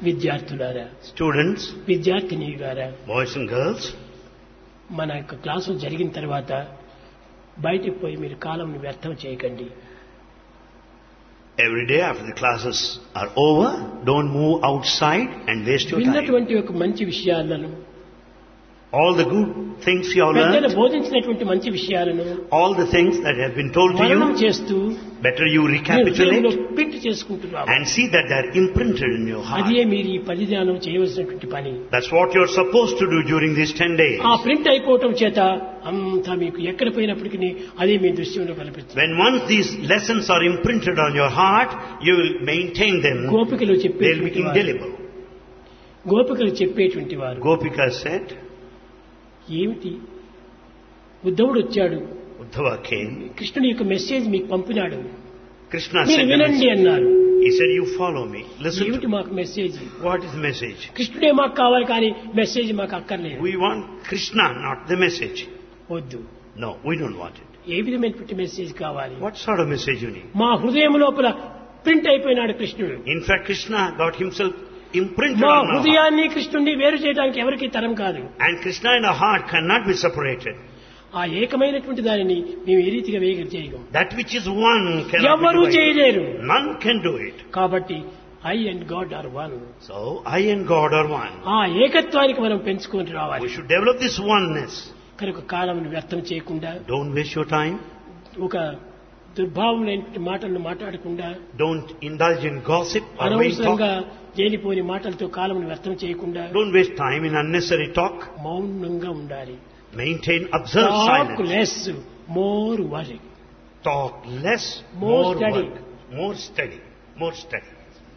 విద్యార్థులారా, Students, విద్యార్థినీయులారా, boys and girls, మన యొక్క క్లాసు జరిగిన తర్వాత బయటికి పోయి మీరు కాలంను వ్యర్థం చేయకండి. every day after the classes are over, don't move outside and waste your time. విన్నటువంటి ఒక మంచి విషయాలను, All the good things you have పెద్దలు learned, బోధించినటువంటి మంచి విషయాలను all the things that have been told to మననం you, చేస్తూ better you మీరు recapitulate ప్రింట్ చేసుకుంటున్నారు. and see that they are imprinted in your heart. అదే మీరు ఈ 10 దినాలు చేయవలసినటువంటి పని. That's what you're supposed to do during these 10 days. ఆ ప్రింట్ అయిపోవటం చేత అంతా మీకు ఎక్కడ పోయినప్పటికీ అదే మీ దృశ్యంలో కనిపిస్తుంది. When once these lessons are imprinted on your heart, you will maintain them. గోపికలు They'll be చెప్పేటువంటి వారు, indelible. గోపికలు చెప్పేటువంటి వారు Gopika said, ఏమిటి, ఉద్ధవుడు వచ్చాడు, Uddhava came, కృష్ణుని యొక్క మెసేజ్ మీకు పంపినాడు, Krishna మీరు said, వినండి అన్నారు. he said, you follow me, listen to ఏమిటి me. మాకు message? What is the message? కృష్ణుడే మాకు కావాలి కానీ మెసేజ్ మాకు అక్కర్లేదు. We want Krishna, not the message. వద్దు. No, we don't want it. ఏ విధమైనటువంటి మెసేజ్ కావాలి? What sort of message you need? మా హృదయం లోపల ప్రింట్ అయిపోయినాడు కృష్ణుడు. In fact, Krishna got himself imprinted మా on our heart. హృదయాన్ని కృష్ణుడిని వేరు చేయడానికి ఎవరికి తరం కాదు. And Krishna and our heart cannot be separated. ఆ ఏకమైనటువంటి దానిని మేము ఏ రీతిగా చేయగం. That which is one cannot ఎవరు be divided. చేయలేరు. None can do it. కాబట్టి I and God are one. So, I and God are one. ఆ ఏకత్వానికి మనం పెంచుకొని We రావాలి. should develop this oneness. కనుక కాలం వ్యర్థం చేయకుండా, Don't waste your time. ఒక దుర్భావమైనటువంటి మాటలను మాట్లాడకుండా, Don't indulge in gossip or vain అనవసరంగా talk. లేనిపోని మాటలతో కాలం వ్యర్థం చేయకుండా Don't waste time in unnecessary talk. మౌనంగా ఉండాలి. Maintain, observe talk silence. Less, more worry. Talk less, More more study. work. More study. More study.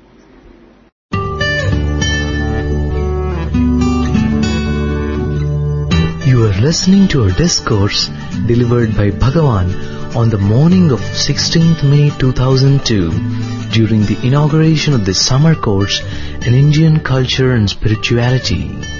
You are listening to a discourse delivered by Bhagavan on the morning of 16th May 2002 during the inauguration of the summer course in Indian Culture and Spirituality.